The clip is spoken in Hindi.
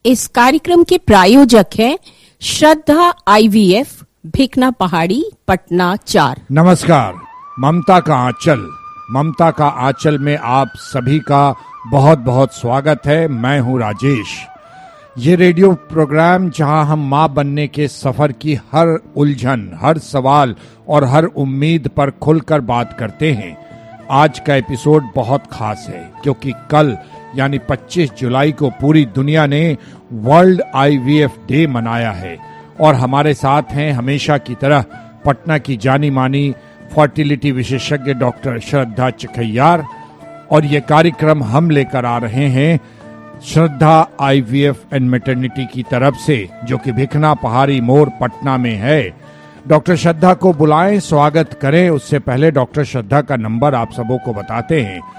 इस कार्यक्रम के प्रायोजक हैं श्रद्धा IVF, भिकना पहाड़ी, पटना 4। नमस्कार। ममता का आंचल में आप सभी का बहुत बहुत स्वागत है। मैं हूं राजेश। ये रेडियो प्रोग्राम जहां हम मां बनने के सफर की हर उलझन, हर सवाल और हर उम्मीद पर खुलकर बात करते हैं। आज का एपिसोड बहुत खास है क्योंकि कल यानी 25 जुलाई को पूरी दुनिया ने वर्ल्ड IVF डे मनाया है और हमारे साथ हैं हमेशा की तरह पटना की जानी मानी फर्टिलिटी विशेषज्ञ डॉक्टर श्रद्धा चिखैयार। और ये कार्यक्रम हम लेकर आ रहे हैं श्रद्धा IVF एंड मैटरनिटी की तरफ से, जो कि भिकना पहाड़ी मोड़ पटना में है। डॉक्टर श्रद्धा को बुलाएं, स्वागत करें। उससे पहले डॉक्टर श्रद्धा का नंबर आप सबों को बताते हैं।